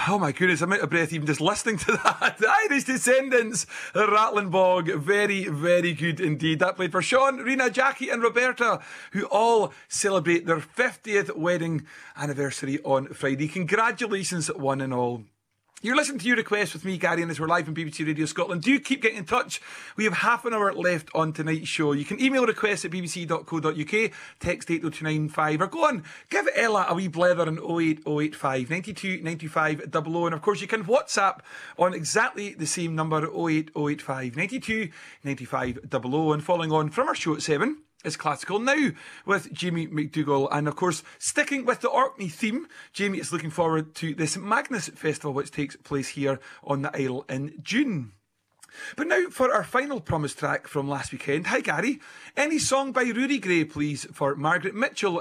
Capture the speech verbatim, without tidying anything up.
Oh my goodness, I'm out of breath even just listening to that. The Irish Descendants, Rattling Bog. Very, very good indeed. That played for Sean, Rena, Jackie and Roberta, who all celebrate their fiftieth wedding anniversary on Friday. Congratulations, one and all. You're listening to Your Request with me, Gary, and as we're live on B B C Radio Scotland. Do keep getting in touch. We have half an hour left on tonight's show. You can email requests at b b c dot co dot u k, text eight oh two nine five, or go on, give Ella a wee blether on oh eight oh eight five, nine two nine five double oh. And of course, you can WhatsApp on exactly the same number, oh eight oh eight five, nine two nine five double oh. And following on from our show at seven, is Classical Now with Jamie McDougall. And of course, sticking with the Orkney theme, Jamie is looking forward to this Magnus Festival, which takes place here on the Isle in June. But now for our final promised track from last weekend. Hi Gary, any song by Rory Gray please for Margaret Mitchell